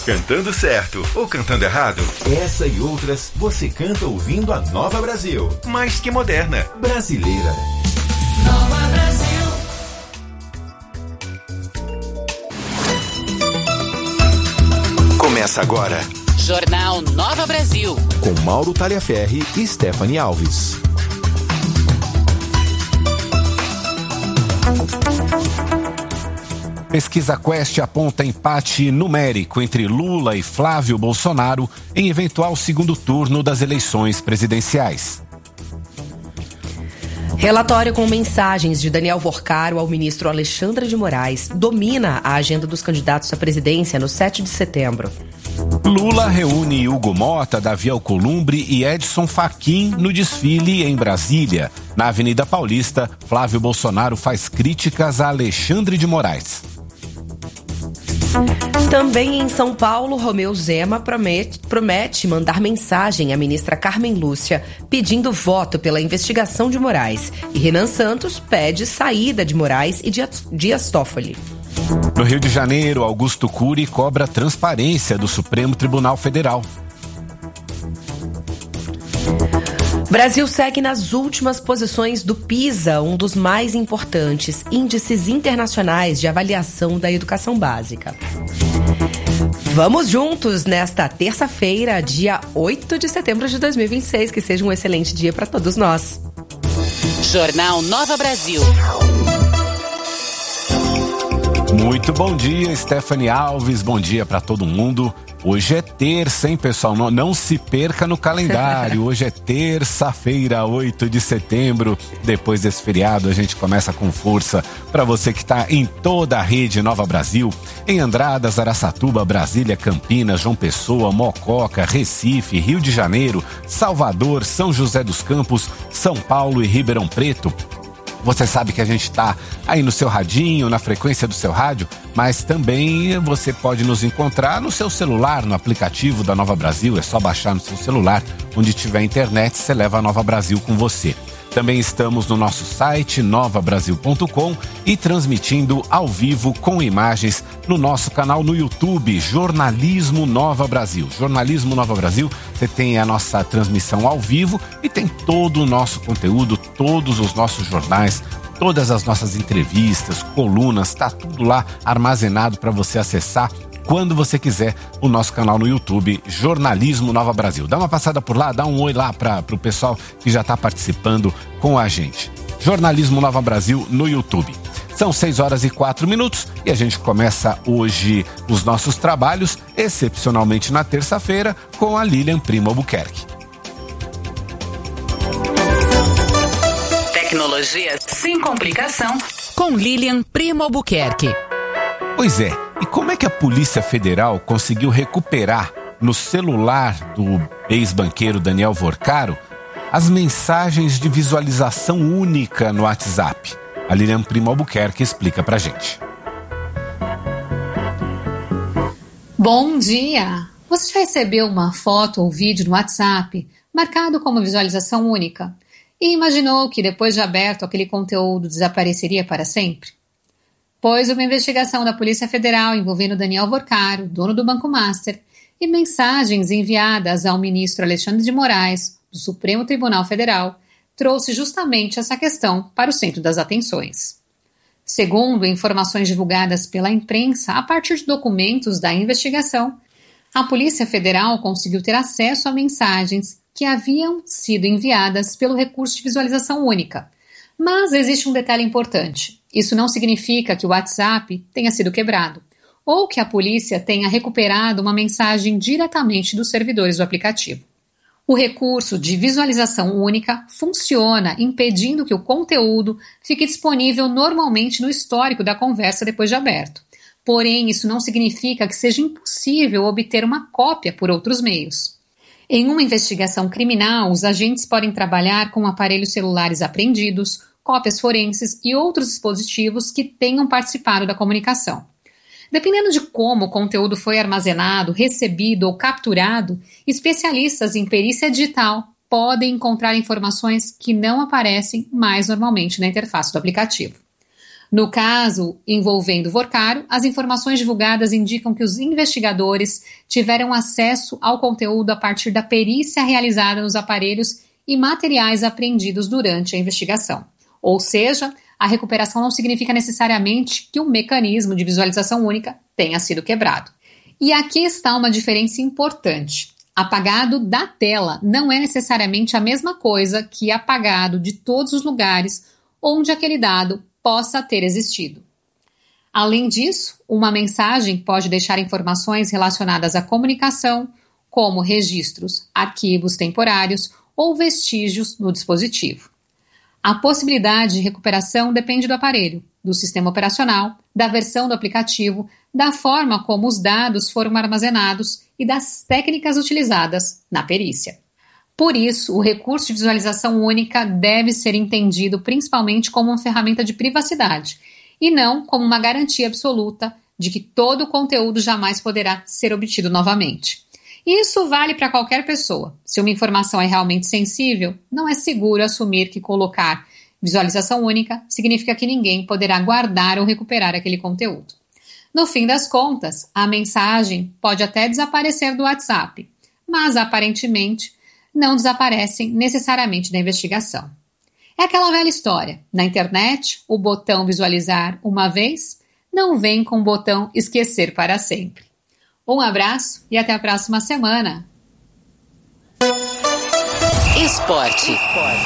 Cantando certo ou cantando errado? Essa e outras você canta ouvindo a Nova Brasil. Mais que moderna. Brasileira. Nova Brasil. Começa agora. Jornal Nova Brasil. Com Mauro Taliaferri e Stephanie Alves. Pesquisa Quest aponta empate numérico entre Lula e Flávio Bolsonaro em eventual segundo turno das eleições presidenciais. Relatório com mensagens de Daniel Worcaro ao ministro Alexandre de Moraes domina a agenda dos candidatos à presidência no 7 de setembro. Lula reúne Hugo Mota, Davi Alcolumbre e Edson Fachin no desfile em Brasília. Na Avenida Paulista, Flávio Bolsonaro faz críticas a Alexandre de Moraes. Também em São Paulo, Romeu Zema promete mandar mensagem à ministra Carmen Lúcia pedindo voto pela investigação de Moraes. E Renan Santos pede saída de Moraes e Dias Toffoli. No Rio de Janeiro, Augusto Cury cobra transparência do Supremo Tribunal Federal. Brasil segue nas últimas posições do PISA, um dos mais importantes índices internacionais de avaliação da educação básica. Vamos juntos nesta terça-feira, dia 8 de setembro de 2026. Que seja um excelente dia para todos nós. Jornal Nova Brasil. Muito bom dia, Stephanie Alves. Bom dia para todo mundo. Hoje é terça, hein, pessoal? Não se perca no calendário. Hoje é terça-feira, 8 de setembro. Depois desse feriado, a gente começa com força para você que está em toda a rede Nova Brasil. Em Andradas, Araçatuba, Brasília, Campinas, João Pessoa, Mococa, Recife, Rio de Janeiro, Salvador, São José dos Campos, São Paulo e Ribeirão Preto. Você sabe que a gente está aí no seu radinho, na frequência do seu rádio, mas também você pode nos encontrar no seu celular, no aplicativo da Nova Brasil. É só baixar no seu celular, onde tiver internet, você leva a Nova Brasil com você. Também estamos no nosso site novabrasil.com e transmitindo ao vivo com imagens no nosso canal no YouTube, Jornalismo Nova Brasil. Jornalismo Nova Brasil, você tem a nossa transmissão ao vivo e tem todo o nosso conteúdo, todos os nossos jornais, todas as nossas entrevistas, colunas, tá tudo lá armazenado para você acessar quando você quiser o nosso canal no YouTube, Jornalismo Nova Brasil. Dá uma passada por lá, dá um oi lá para o pessoal que já está participando com a gente. Jornalismo Nova Brasil no YouTube. São 6h04 e a gente começa hoje os nossos trabalhos, excepcionalmente na terça-feira, com a Lilian Primo Albuquerque. Tecnologia sem complicação com Lilian Primo Albuquerque. Pois é, e como é que a Polícia Federal conseguiu recuperar no celular do ex-banqueiro Daniel Worcaro as mensagens de visualização única no WhatsApp? A Lilian Primo Albuquerque explica pra gente. Bom dia! Você já recebeu uma foto ou vídeo no WhatsApp marcado como visualização única e imaginou que depois de aberto aquele conteúdo desapareceria para sempre? Pois uma investigação da Polícia Federal envolvendo Daniel Worcaro, dono do Banco Master, e mensagens enviadas ao ministro Alexandre de Moraes, do Supremo Tribunal Federal, trouxe justamente essa questão para o centro das atenções. Segundo informações divulgadas pela imprensa a partir de documentos da investigação, a Polícia Federal conseguiu ter acesso a mensagens que haviam sido enviadas pelo recurso de visualização única. Mas existe um detalhe importante. Isso não significa que o WhatsApp tenha sido quebrado, ou que a polícia tenha recuperado uma mensagem diretamente dos servidores do aplicativo. O recurso de visualização única funciona impedindo que o conteúdo fique disponível normalmente no histórico da conversa depois de aberto. Porém, isso não significa que seja impossível obter uma cópia por outros meios. Em uma investigação criminal, os agentes podem trabalhar com aparelhos celulares apreendidos, cópias forenses e outros dispositivos que tenham participado da comunicação. Dependendo de como o conteúdo foi armazenado, recebido ou capturado, especialistas em perícia digital podem encontrar informações que não aparecem mais normalmente na interface do aplicativo. No caso envolvendo Vorcaro, as informações divulgadas indicam que os investigadores tiveram acesso ao conteúdo a partir da perícia realizada nos aparelhos e materiais apreendidos durante a investigação. Ou seja, a recuperação não significa necessariamente que o mecanismo de visualização única tenha sido quebrado. E aqui está uma diferença importante. Apagado da tela não é necessariamente a mesma coisa que apagado de todos os lugares onde aquele dado possa ter existido. Além disso, uma mensagem pode deixar informações relacionadas à comunicação, como registros, arquivos temporários ou vestígios no dispositivo. A possibilidade de recuperação depende do aparelho, do sistema operacional, da versão do aplicativo, da forma como os dados foram armazenados e das técnicas utilizadas na perícia. Por isso, o recurso de visualização única deve ser entendido principalmente como uma ferramenta de privacidade e não como uma garantia absoluta de que todo o conteúdo jamais poderá ser obtido novamente. Isso vale para qualquer pessoa. Se uma informação é realmente sensível, não é seguro assumir que colocar visualização única significa que ninguém poderá guardar ou recuperar aquele conteúdo. No fim das contas, a mensagem pode até desaparecer do WhatsApp, mas aparentemente não desaparecem necessariamente da investigação. É aquela velha história. Na internet, o botão visualizar uma vez não vem com o botão esquecer para sempre. Um abraço e até a próxima semana. Esporte.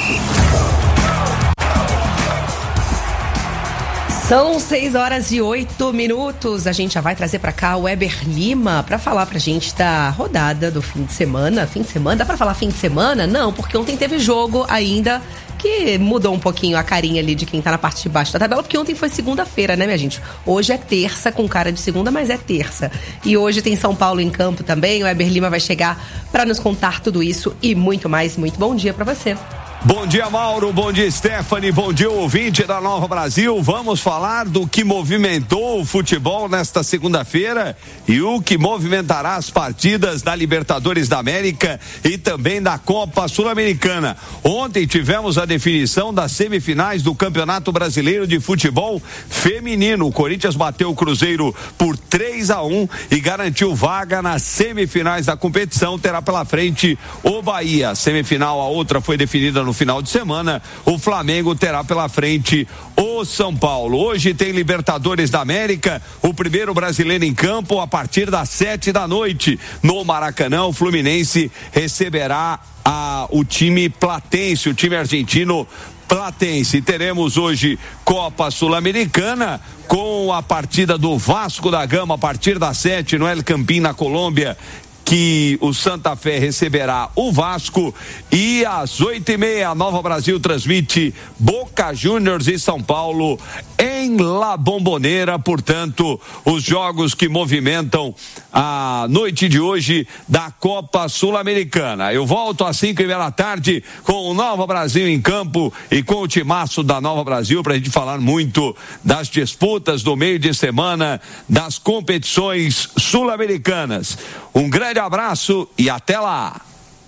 São 6h08. A gente já vai trazer pra cá o Weber Lima pra falar pra gente da rodada do fim de semana. Fim de semana? Dá pra falar fim de semana? Não, porque ontem teve jogo ainda que mudou um pouquinho a carinha ali de quem tá na parte de baixo da tabela, porque ontem foi segunda-feira, né, minha gente? Hoje é terça, com cara de segunda, mas é terça. E hoje tem São Paulo em campo também. O Weber Lima vai chegar pra nos contar tudo isso e muito mais. Muito bom dia pra você. Bom dia, Mauro, bom dia, Stephanie, bom dia, ouvinte da Nova Brasil. Vamos falar do que movimentou o futebol nesta segunda-feira e o que movimentará as partidas da Libertadores da América e também da Copa Sul-Americana. Ontem tivemos a definição das semifinais do Campeonato Brasileiro de Futebol Feminino. O Corinthians bateu o Cruzeiro por 3-1 e garantiu vaga nas semifinais da competição. Terá pela frente o Bahia. A semifinal, a outra foi definida no final de semana. O Flamengo terá pela frente o São Paulo. Hoje tem Libertadores da América, o primeiro brasileiro em campo a partir das 7h no Maracanã. O Fluminense receberá o time platense, o time argentino Platense. Teremos hoje Copa Sul-Americana com a partida do Vasco da Gama a partir das 7 no El Campín, na Colômbia, que o Santa Fé receberá o Vasco, e às 8h30 a Nova Brasil transmite Boca Juniors e São Paulo em La Bombonera. Portanto, os jogos que movimentam a noite de hoje da Copa Sul-Americana. Eu volto às 5h30 com o Nova Brasil em campo e com o timaço da Nova Brasil para a gente falar muito das disputas do meio de semana das competições sul-americanas. Um grande abraço e até lá!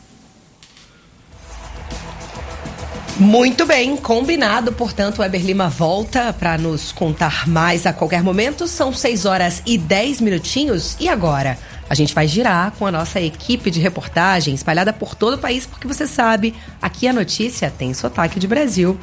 Muito bem, combinado. Portanto, o Weber Lima volta para nos contar mais a qualquer momento. São 6h10 e agora a gente vai girar com a nossa equipe de reportagem espalhada por todo o país, porque você sabe, aqui a notícia tem sotaque de Brasil.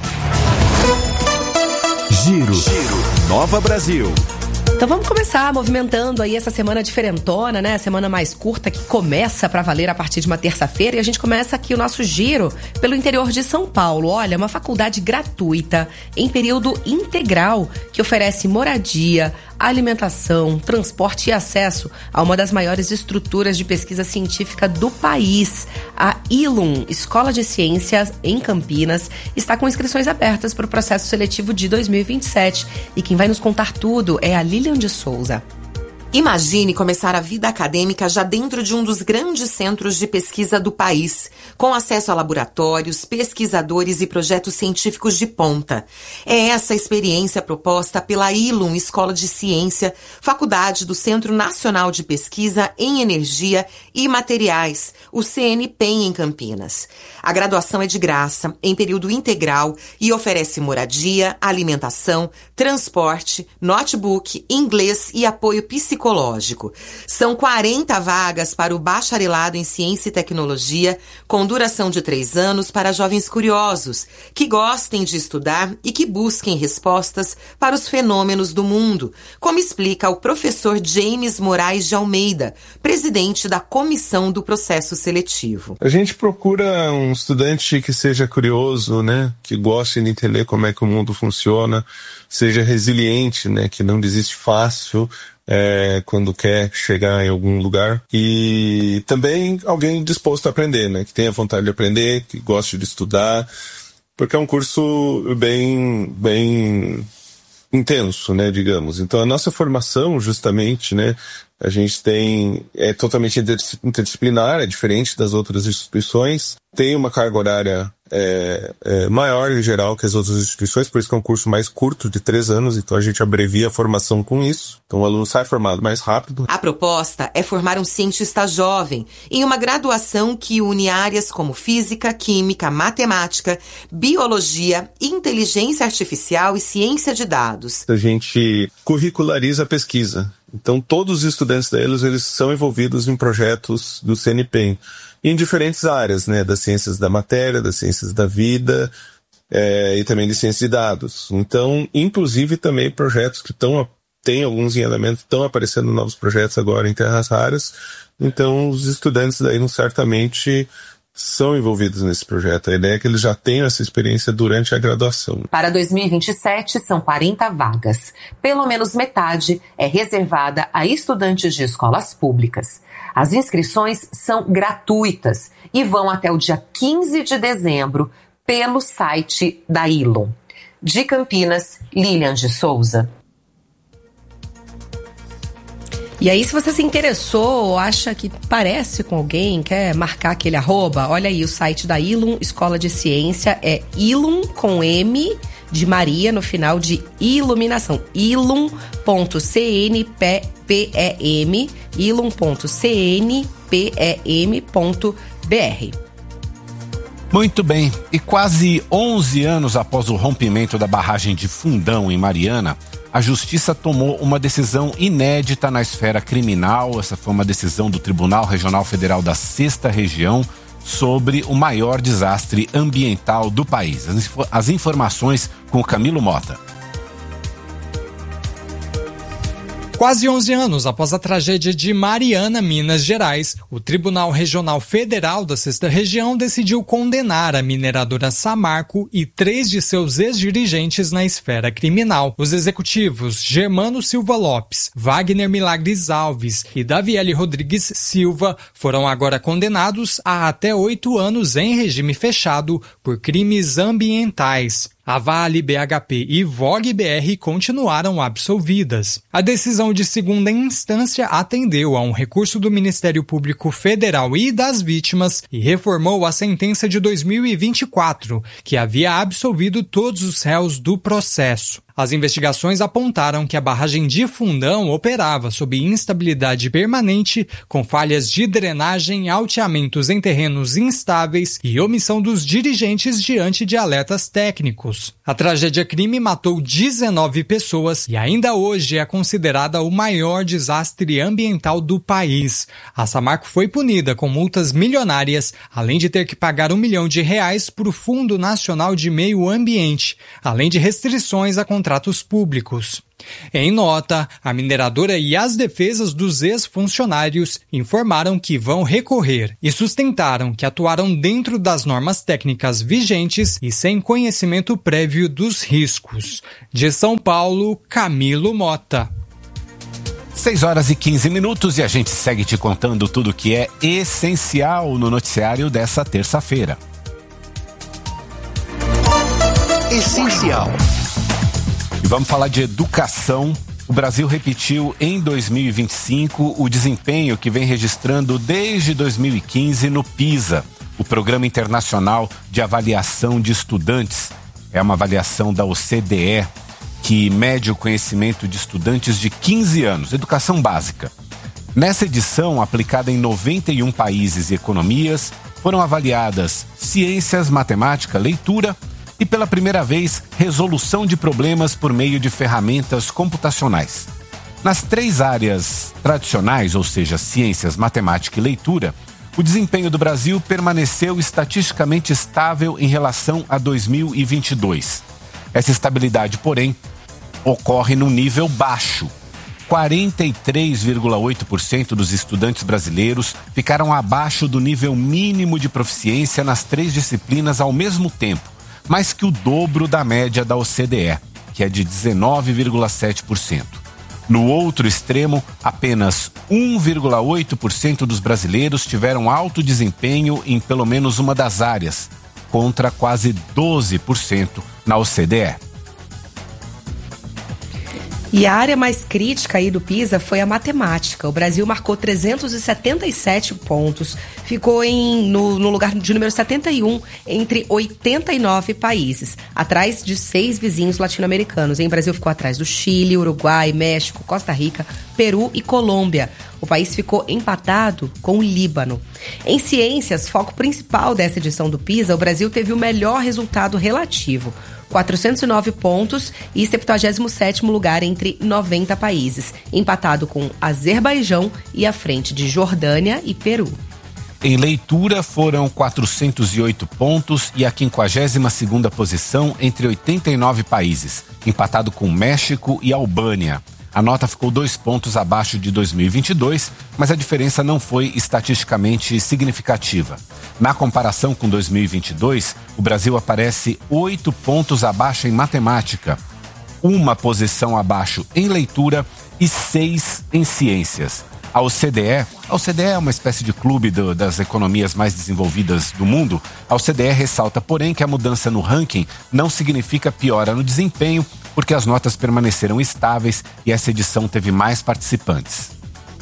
Giro. Nova Brasil. Então vamos começar movimentando aí essa semana diferentona, né? A semana mais curta que começa pra valer a partir de uma terça-feira. E a gente começa aqui o nosso giro pelo interior de São Paulo. Olha, uma faculdade gratuita em período integral que oferece moradia, alimentação, transporte e acesso a uma das maiores estruturas de pesquisa científica do país. A ILUM, Escola de Ciências em Campinas, está com inscrições abertas para o processo seletivo de 2027. E quem vai nos contar tudo é a Lilian de Souza. Imagine começar a vida acadêmica já dentro de um dos grandes centros de pesquisa do país, com acesso a laboratórios, pesquisadores e projetos científicos de ponta. É essa a experiência proposta pela ILUM Escola de Ciência, faculdade do Centro Nacional de Pesquisa em Energia e Materiais, o CNPEM em Campinas. A graduação é de graça, em período integral e oferece moradia, alimentação, transporte, notebook, inglês e apoio psicológico. São 40 vagas para o bacharelado em Ciência e Tecnologia, com duração de 3 anos para jovens curiosos, que gostem de estudar e que busquem respostas para os fenômenos do mundo, como explica o professor James Moraes de Almeida, presidente da comissão do processo seletivo. A gente procura um estudante que seja curioso, né, que goste de entender como é que o mundo funciona, seja resiliente, né, que não desiste fácil, quando quer chegar em algum lugar, e também alguém disposto a aprender, né, que tenha vontade de aprender, que goste de estudar, porque é um curso bem intenso, né, digamos. Então a nossa formação, justamente, né, a gente é totalmente interdisciplinar, é diferente das outras instituições, tem uma carga horária maior em geral que as outras instituições, por isso que é um curso mais curto, de 3 anos, então a gente abrevia a formação com isso, então o aluno sai formado mais rápido. A proposta é formar um cientista jovem em uma graduação que une áreas como física, química, matemática, biologia, inteligência artificial e ciência de dados. A gente curriculariza a pesquisa, então todos os estudantes deles, eles são envolvidos em projetos do CNPEM, em diferentes áreas, né, das ciências da matéria, das ciências da vida e também de ciências de dados. Então, inclusive também projetos que tem alguns em andamento, estão aparecendo novos projetos agora em terras raras, então os estudantes daí certamente são envolvidos nesse projeto. A ideia é que eles já tenham essa experiência durante a graduação. Para 2027, são 40 vagas. Pelo menos metade é reservada a estudantes de escolas públicas. As inscrições são gratuitas e vão até o dia 15 de dezembro pelo site da ILUM. De Campinas, Lilian de Souza. E aí, se você se interessou ou acha que parece com alguém, quer marcar aquele @, olha aí o site da ILUM Escola de Ciência, é ILUM com M de Maria no final de iluminação, ilum.cnpem, ilum.cnpem.br. Muito bem, e quase 11 anos após o rompimento da barragem de Fundão em Mariana, a Justiça tomou uma decisão inédita na esfera criminal. Essa foi uma decisão do Tribunal Regional Federal da 6ª Região sobre o maior desastre ambiental do país. As informações com o Camilo Mota. Quase 11 anos após a tragédia de Mariana, Minas Gerais, o Tribunal Regional Federal da 6ª Região decidiu condenar a mineradora Samarco e 3 de seus ex-dirigentes na esfera criminal. Os executivos Germano Silva Lopes, Wagner Milagres Alves e Daviele Rodrigues Silva foram agora condenados a até 8 anos em regime fechado por crimes ambientais. A Vale, BHP e Vogue BR continuaram absolvidas. A decisão de segunda instância atendeu a um recurso do Ministério Público Federal e das vítimas e reformou a sentença de 2024, que havia absolvido todos os réus do processo. As investigações apontaram que a barragem de Fundão operava sob instabilidade permanente, com falhas de drenagem, alteamentos em terrenos instáveis e omissão dos dirigentes diante de alertas técnicos. A tragédia-crime matou 19 pessoas e ainda hoje é considerada o maior desastre ambiental do país. A Samarco foi punida com multas milionárias, além de ter que pagar R$1 milhão para o Fundo Nacional de Meio Ambiente, além de restrições a contratos públicos. Em nota, a mineradora e as defesas dos ex-funcionários informaram que vão recorrer e sustentaram que atuaram dentro das normas técnicas vigentes e sem conhecimento prévio dos riscos. De São Paulo, Camilo Mota. 6h15 e a gente segue te contando tudo que é essencial no noticiário dessa terça-feira. Essencial. E vamos falar de educação. O Brasil repetiu em 2025 o desempenho que vem registrando desde 2015 no PISA, o Programa Internacional de Avaliação de Estudantes. É uma avaliação da OCDE que mede o conhecimento de estudantes de 15 anos, educação básica. Nessa edição, aplicada em 91 países e economias, foram avaliadas ciências, matemática, leitura e, pela primeira vez, resolução de problemas por meio de ferramentas computacionais. Nas 3 áreas tradicionais, ou seja, ciências, matemática e leitura, o desempenho do Brasil permaneceu estatisticamente estável em relação a 2022. Essa estabilidade, porém, ocorre num nível baixo. 43,8% dos estudantes brasileiros ficaram abaixo do nível mínimo de proficiência nas 3 disciplinas ao mesmo tempo, mais que o dobro da média da OCDE, que é de 19,7%. No outro extremo, apenas 1,8% dos brasileiros tiveram alto desempenho em pelo menos uma das áreas, contra quase 12% na OCDE. E a área mais crítica aí do PISA foi a matemática. O Brasil marcou 377 pontos, ficou no lugar de número 71 entre 89 países, atrás de 6 vizinhos latino-americanos. O Brasil ficou atrás do Chile, Uruguai, México, Costa Rica, Peru e Colômbia. O país ficou empatado com o Líbano. Em ciências, foco principal dessa edição do PISA, o Brasil teve o melhor resultado relativo. 409 pontos e 77º lugar entre 90 países, empatado com Azerbaijão e à frente de Jordânia e Peru. Em leitura foram 408 pontos e a 52ª posição entre 89 países, empatado com México e Albânia. A nota ficou 2 pontos abaixo de 2022, mas a diferença não foi estatisticamente significativa. Na comparação com 2022, o Brasil aparece 8 pontos abaixo em matemática, 1 posição abaixo em leitura e 6 em ciências. A OCDE é uma espécie de clube das economias mais desenvolvidas do mundo. A OCDE ressalta, porém, que a mudança no ranking não significa piora no desempenho, porque as notas permaneceram estáveis e essa edição teve mais participantes.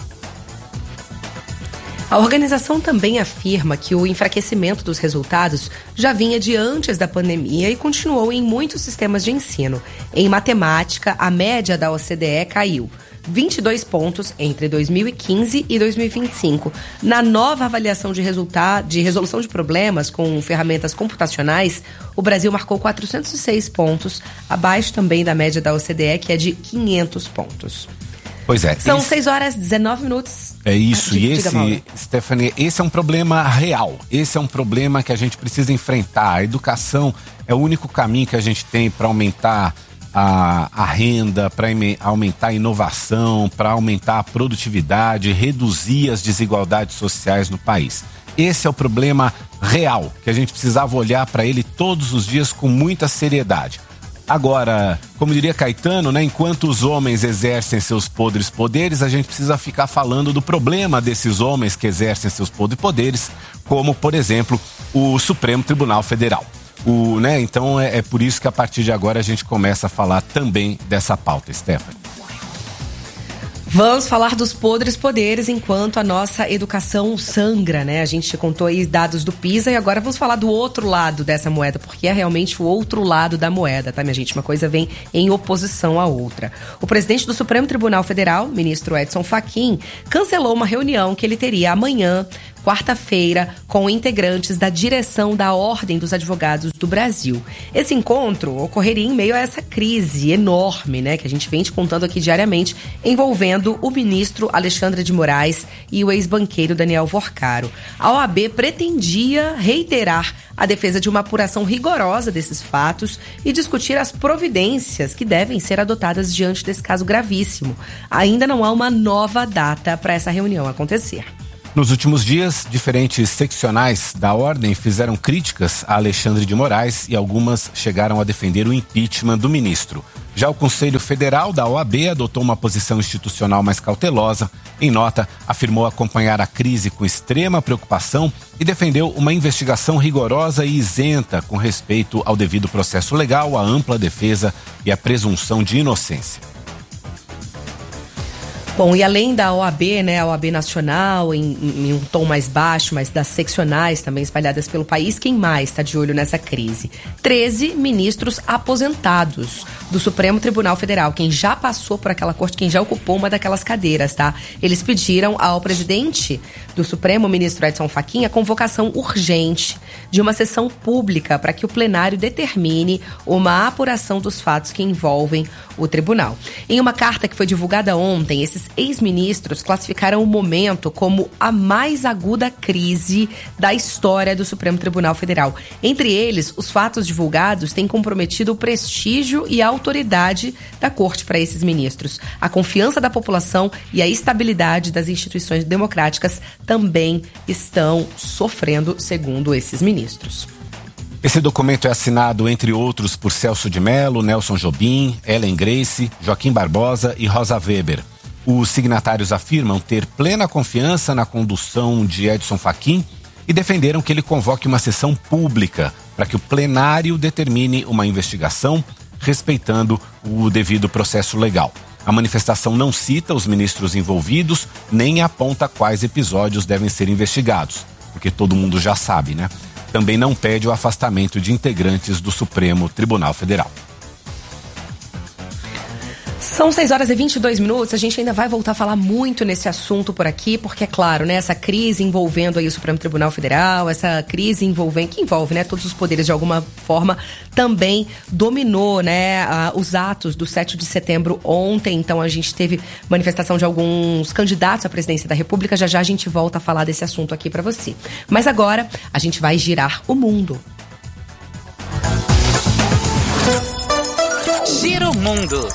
A organização também afirma que o enfraquecimento dos resultados já vinha de antes da pandemia e continuou em muitos sistemas de ensino. Em matemática, a média da OCDE caiu 22 pontos entre 2015 e 2025. Na nova avaliação de resolução de problemas com ferramentas computacionais, o Brasil marcou 406 pontos, abaixo também da média da OCDE, que é de 500 pontos. Pois é. São 6h19. É isso. Stephanie, esse é um problema real. Esse é um problema que a gente precisa enfrentar. A educação é o único caminho que a gente tem para aumentar a renda, para aumentar a inovação, para aumentar a produtividade, reduzir as desigualdades sociais no país. Esse é o problema real, que a gente precisava olhar para ele todos os dias com muita seriedade. Agora, como diria Caetano, né, enquanto os homens exercem seus podres poderes, a gente precisa ficar falando do problema desses homens que exercem seus podres poderes, como, por exemplo, o Supremo Tribunal Federal. Então é por isso que a partir de agora a gente começa a falar também dessa pauta, Stephanie. Vamos falar dos podres poderes enquanto a nossa educação sangra, né? A gente contou aí dados do PISA e agora vamos falar do outro lado dessa moeda, porque é realmente o outro lado da moeda, tá, minha gente? Uma coisa vem em oposição à outra. O presidente do Supremo Tribunal Federal, ministro Edson Fachin, cancelou uma reunião que ele teria amanhã, quarta-feira, com integrantes da direção da Ordem dos Advogados do Brasil. Esse encontro ocorreria em meio a essa crise enorme, né, que a gente vem te contando aqui diariamente, envolvendo o ministro Alexandre de Moraes e o ex-banqueiro Daniel Vorcaro. A OAB pretendia reiterar a defesa de uma apuração rigorosa desses fatos e discutir as providências que devem ser adotadas diante desse caso gravíssimo. Ainda não há uma nova data para essa reunião acontecer. Nos últimos dias, diferentes seccionais da ordem fizeram críticas a Alexandre de Moraes e algumas chegaram a defender o impeachment do ministro. Já o Conselho Federal da OAB adotou uma posição institucional mais cautelosa. Em nota, afirmou acompanhar a crise com extrema preocupação e defendeu uma investigação rigorosa e isenta com respeito ao devido processo legal, à ampla defesa e à presunção de inocência. Bom, e além da OAB, né, a OAB nacional em um tom mais baixo, mas das seccionais também espalhadas pelo país, quem mais está de olho nessa crise? 13 ministros aposentados do Supremo Tribunal Federal, quem já passou por aquela corte, quem já ocupou uma daquelas cadeiras, tá? Eles pediram ao presidente do Supremo, o ministro Edson Fachin, a convocação urgente de uma sessão pública para que o plenário determine uma apuração dos fatos que envolvem o tribunal. Em uma carta que foi divulgada ontem, esses ex-ministros classificaram o momento como a mais aguda crise da história do Supremo Tribunal Federal. Entre eles, os fatos divulgados têm comprometido o prestígio e a autoridade da corte para esses ministros. A confiança da população e a estabilidade das instituições democráticas também estão sofrendo, segundo esses ministros. Esse documento é assinado, entre outros, por Celso de Mello, Nelson Jobim, Ellen Grace, Joaquim Barbosa e Rosa Weber. Os signatários afirmam ter plena confiança na condução de Edson Fachin e defenderam que ele convoque uma sessão pública para que o plenário determine uma investigação respeitando o devido processo legal. A manifestação não cita os ministros envolvidos nem aponta quais episódios devem ser investigados, porque todo mundo já sabe, né? Também não pede o afastamento de integrantes do Supremo Tribunal Federal. São 6h22, a gente ainda vai voltar a falar muito nesse assunto por aqui, porque é claro, né, essa crise envolvendo aí o Supremo Tribunal Federal, essa crise que envolve, né, todos os poderes de alguma forma, também dominou, né, os atos do 7 de setembro ontem. Então a gente teve manifestação de alguns candidatos à presidência da República, já a gente volta a falar desse assunto aqui pra você. Mas agora a gente vai girar o mundo. Gira o mundo.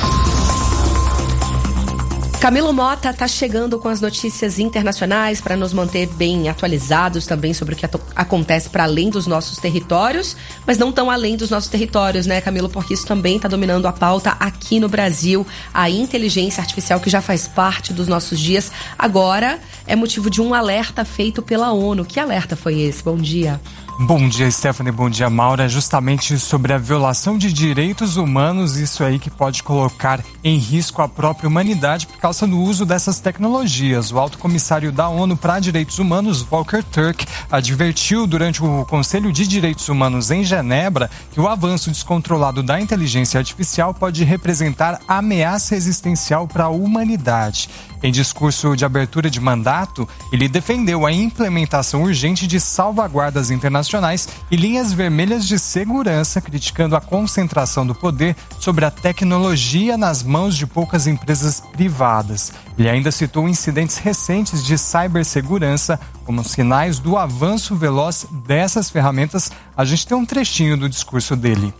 Camilo Mota está chegando com as notícias internacionais para nos manter bem atualizados também sobre o que acontece para além dos nossos territórios, mas não tão além dos nossos territórios, né, Camilo? Porque isso também está dominando a pauta aqui no Brasil. A inteligência artificial, que já faz parte dos nossos dias, agora é motivo de um alerta feito pela ONU. Que alerta foi esse? Bom dia. Bom dia, Stephanie. Bom dia, Maura. É justamente sobre a violação de direitos humanos, isso aí que pode colocar em risco a própria humanidade por causa do uso dessas tecnologias. O alto comissário da ONU para Direitos Humanos, Volker Turk, advertiu durante o Conselho de Direitos Humanos em Genebra que o avanço descontrolado da inteligência artificial pode representar ameaça existencial para a humanidade. Em discurso de abertura de mandato, ele defendeu a implementação urgente de salvaguardas internacionais e linhas vermelhas de segurança, criticando a concentração do poder sobre a tecnologia nas mãos de poucas empresas privadas. Ele ainda citou incidentes recentes de cibersegurança como sinais do avanço veloz dessas ferramentas. A gente tem um trechinho do discurso dele.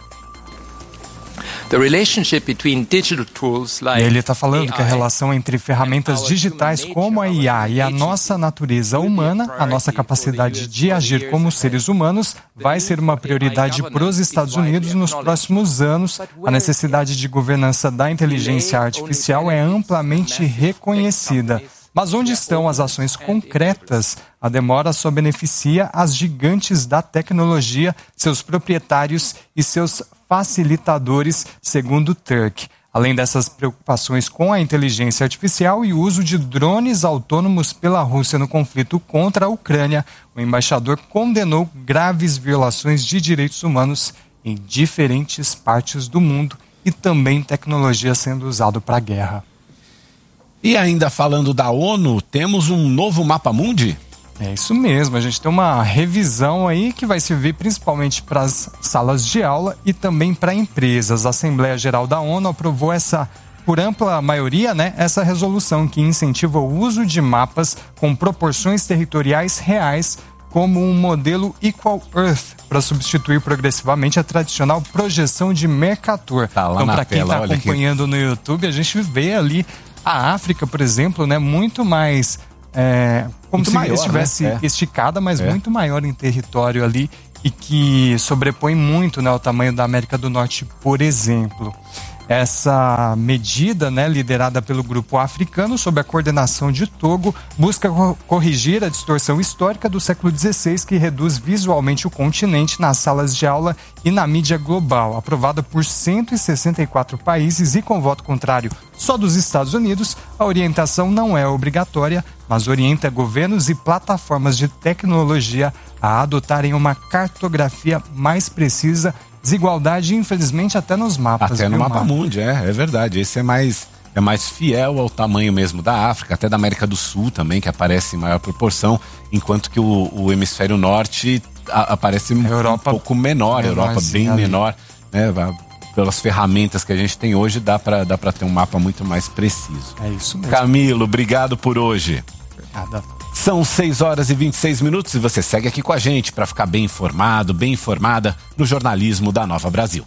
Ele está falando que a relação entre ferramentas digitais como a IA e a nossa natureza humana, a nossa capacidade de agir como seres humanos, vai ser uma prioridade para os Estados Unidos nos próximos anos. A necessidade de governança da inteligência artificial é amplamente reconhecida. Mas onde estão as ações concretas? A demora só beneficia as gigantes da tecnologia, seus proprietários e seus facilitadores, segundo Turk. Além dessas preocupações com a inteligência artificial e o uso de drones autônomos pela Rússia no conflito contra a Ucrânia, o embaixador condenou graves violações de direitos humanos em diferentes partes do mundo e também tecnologia sendo usada para a guerra. E ainda falando da ONU, temos um novo mapa mundi? É isso mesmo, a gente tem uma revisão aí que vai servir principalmente para as salas de aula e também para empresas. A Assembleia Geral da ONU aprovou por ampla maioria, né, essa resolução que incentiva o uso de mapas com proporções territoriais reais como um modelo Equal Earth para substituir progressivamente a tradicional projeção de Mercator. Tá lá então, para quem está acompanhando no YouTube, a gente vê ali a África, por exemplo, né, muito mais como muito se maior, estivesse, né, esticada, mas muito maior em território ali e que sobrepõe muito, né, o tamanho da América do Norte, por exemplo. Essa medida, né, liderada pelo grupo africano, sob a coordenação de Togo, busca corrigir a distorção histórica do século XVI que reduz visualmente o continente nas salas de aula e na mídia global. Aprovada por 164 países e com voto contrário só dos Estados Unidos, a orientação não é obrigatória, mas orienta governos e plataformas de tecnologia a adotarem uma cartografia mais precisa. Desigualdade, infelizmente, até nos mapas. Até no mapa mundi, é verdade. Esse é mais fiel ao tamanho mesmo da África, até da América do Sul também, que aparece em maior proporção, enquanto que o hemisfério norte aparece um pouco menor, a Europa bem menor, né? Pelas ferramentas que a gente tem hoje, dá pra ter um mapa muito mais preciso. É isso mesmo. Camilo, obrigado por hoje. Nada. São 6h26 e você segue aqui com a gente para ficar bem informado, bem informada no jornalismo da Nova Brasil.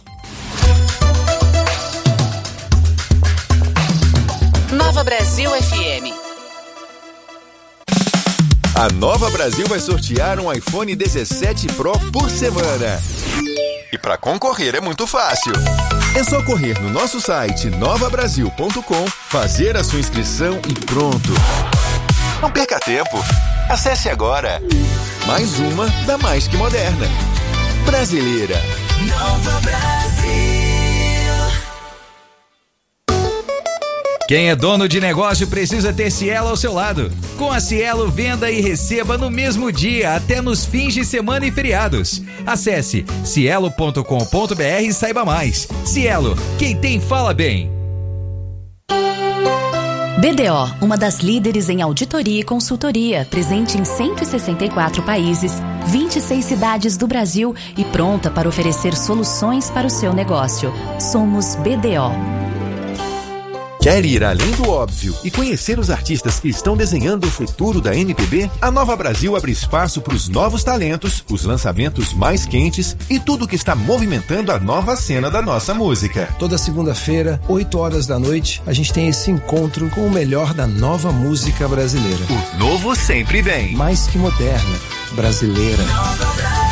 Nova Brasil FM. A Nova Brasil vai sortear um iPhone 17 Pro por semana. E para concorrer é muito fácil. É só correr no nosso site novabrasil.com, fazer a sua inscrição e pronto. Não perca tempo. Acesse agora. Mais uma da Mais Que Moderna. Brasileira. Nova Brasil. Quem é dono de negócio precisa ter Cielo ao seu lado. Com a Cielo, venda e receba no mesmo dia, até nos fins de semana e feriados. Acesse cielo.com.br e saiba mais. Cielo, quem tem fala bem. BDO, uma das líderes em auditoria e consultoria, presente em 164 países, 26 cidades do Brasil e pronta para oferecer soluções para o seu negócio. Somos BDO. Quer ir além do óbvio e conhecer os artistas que estão desenhando o futuro da MPB? A Nova Brasil abre espaço para os novos talentos, os lançamentos mais quentes e tudo que está movimentando a nova cena da nossa música. Toda segunda-feira, 8h da noite, a gente tem esse encontro com o melhor da nova música brasileira. O novo sempre vem. Mais que moderna, brasileira. Nova Brasil.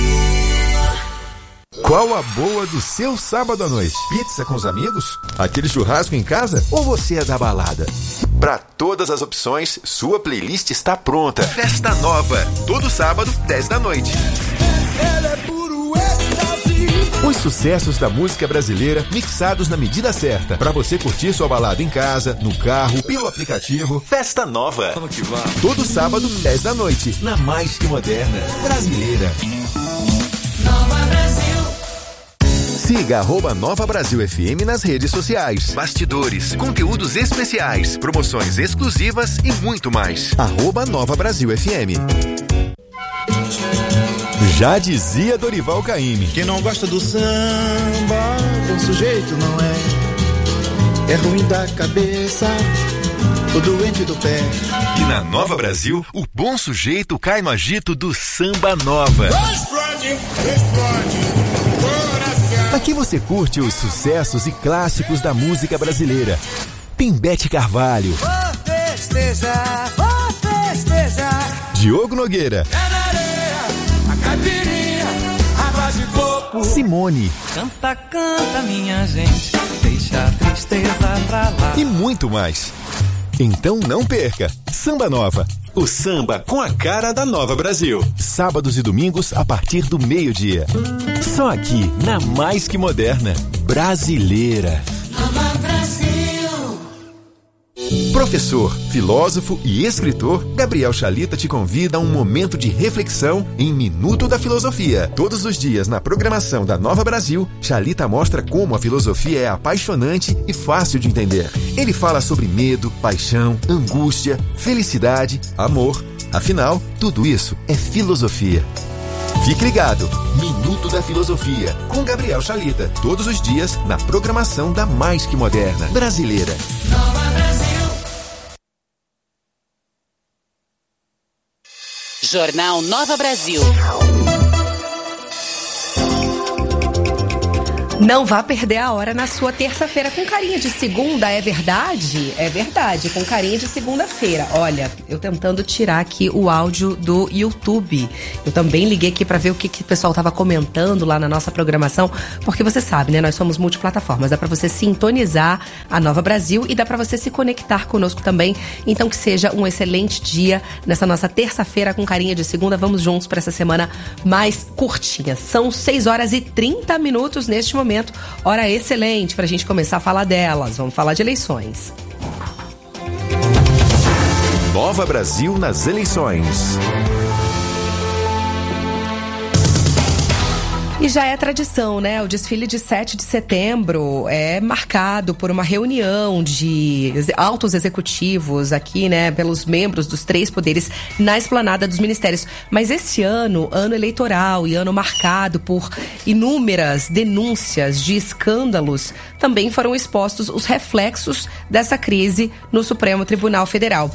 Qual a boa do seu sábado à noite? Pizza com os amigos? Aquele churrasco em casa? Ou você é da balada? Para todas as opções, sua playlist está pronta. Festa Nova, todo sábado, 10 da noite. Os sucessos da música brasileira mixados na medida certa. Para você curtir sua balada em casa, no carro, pelo aplicativo. Festa Nova. Vamos que vamos. Todo sábado, 10 da noite, na Mais Que Moderna. Brasileira. Nova Brasil. Siga @Nova Brasil FM nas redes sociais. Bastidores, conteúdos especiais, promoções exclusivas e muito mais. @Nova Brasil FM. Já dizia Dorival Caymmi. Quem não gosta do samba, bom sujeito não é. É ruim da cabeça, o doente do pé. E na Nova Brasil, o bom sujeito cai no agito do Samba Nova. Aqui você curte os sucessos e clássicos da música brasileira. Pimbete Carvalho. Vou festejar, vou festejar. Diogo Nogueira. É na areia, a caipirinha, água de coco. Simone. Canta, canta, minha gente, deixa a tristeza pra lá. E muito mais. Então não perca. Samba Nova. O samba com a cara da Nova Brasil. Sábados e domingos a partir do meio-dia. Só aqui na Mais Que Moderna. Brasileira. Nova Brasil. Professor, filósofo e escritor, Gabriel Chalita te convida a um momento de reflexão em Minuto da Filosofia. Todos os dias na programação da Nova Brasil, Chalita mostra como a filosofia é apaixonante e fácil de entender. Ele fala sobre medo, paixão, angústia, felicidade, amor. Afinal, tudo isso é filosofia. Fique ligado, Minuto da Filosofia, com Gabriel Chalita. Todos os dias na programação da Mais Que Moderna. Brasileira. Nova Brasil. Jornal Nova Brasil. Não vá perder a hora na sua terça-feira com carinha de segunda, é verdade? É verdade, com carinha de segunda-feira. Olha, eu tentando tirar aqui o áudio do YouTube. Eu também liguei aqui pra ver o que o pessoal tava comentando lá na nossa programação, porque você sabe, né? Nós somos multiplataformas, dá pra você sintonizar a Nova Brasil e dá pra você se conectar conosco também. Então que seja um excelente dia nessa nossa terça-feira com carinha de segunda. Vamos juntos pra essa semana mais curtinha. São 6h30 neste momento. Hora excelente pra gente começar a falar delas. Vamos falar de eleições. Nova Brasil nas eleições. E já é tradição, né? O desfile de 7 de setembro é marcado por uma reunião de altos executivos aqui, né? Pelos membros dos 3 poderes na esplanada dos ministérios. Mas esse ano eleitoral e ano marcado por inúmeras denúncias de escândalos, também foram expostos os reflexos dessa crise no Supremo Tribunal Federal.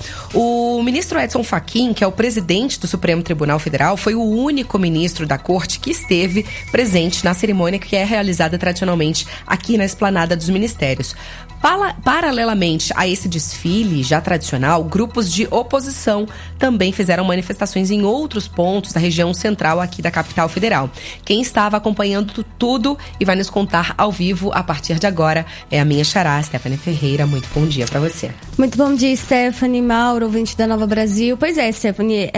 O ministro Edson Fachin, que é o presidente do Supremo Tribunal Federal, foi o único ministro da corte que esteve presente na cerimônia que é realizada tradicionalmente aqui na esplanada dos ministérios. Paralelamente a esse desfile já tradicional, grupos de oposição também fizeram manifestações em outros pontos da região central aqui da capital federal. Quem estava acompanhando tudo e vai nos contar ao vivo a partir de agora é a minha xará, Stephanie Ferreira. Muito bom dia para você. Muito bom dia, Stephanie, Mauro, ouvinte da Nova Brasil. Pois é, Stephanie,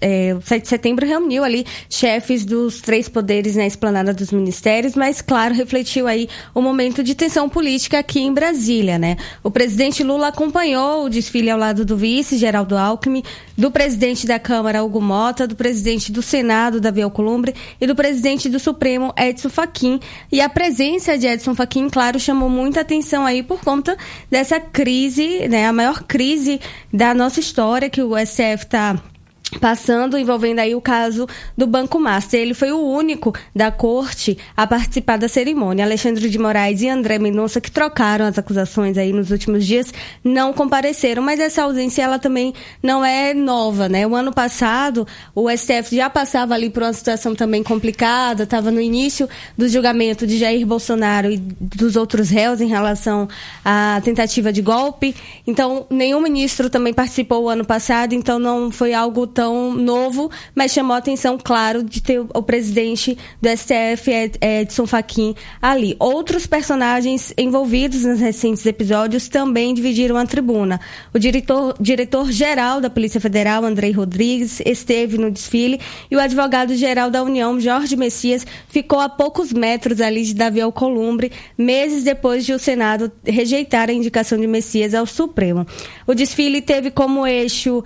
o 7 de setembro reuniu ali chefes dos 3 poderes na esplanada dos ministérios, mas, claro, refletiu aí o momento de tensão política aqui em Brasília, né? O presidente Lula acompanhou o desfile ao lado do vice, Geraldo Alckmin, do presidente da Câmara, Hugo Mota, do presidente do Senado, Davi Alcolumbre, e do presidente do Supremo, Edson Fachin. E a presença de Edson Fachin, claro, chamou muita atenção aí por conta dessa crise, né? A maior crise da nossa história que o STF está passando, envolvendo aí o caso do Banco Master. Ele foi o único da corte a participar da cerimônia. Alexandre de Moraes e André Mendonça, que trocaram as acusações aí nos últimos dias, não compareceram, mas essa ausência ela também não é nova, né? O ano passado, o STF já passava ali por uma situação também complicada, estava no início do julgamento de Jair Bolsonaro e dos outros réus em relação à tentativa de golpe. Então, nenhum ministro também participou o ano passado, então não foi algo tão novo, mas chamou a atenção, claro, de ter o presidente do STF, Edson Fachin, ali. Outros personagens envolvidos nos recentes episódios também dividiram a tribuna. O diretor-geral da Polícia Federal, Andrei Rodrigues, esteve no desfile e o advogado-geral da União, Jorge Messias, ficou a poucos metros ali de Davi Alcolumbre, meses depois de o Senado rejeitar a indicação de Messias ao Supremo. O desfile teve como eixos